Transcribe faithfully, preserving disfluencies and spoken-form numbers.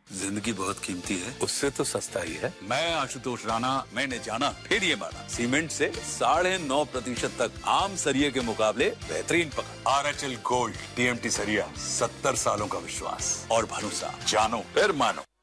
जिंदगी बहुत कीमती है। उससे तो सस्ता ही है। मैं आशुतोष राणा, मैंने जाना फिर ये माना, सीमेंट से साढ़े नौ प्रतिशत तक आम सरिये के मुकाबले बेहतरीन पकड़। R H L gold TMT सरिया, सत्तर सालों का विश्वास और भरोसा, जानो फिर मानो।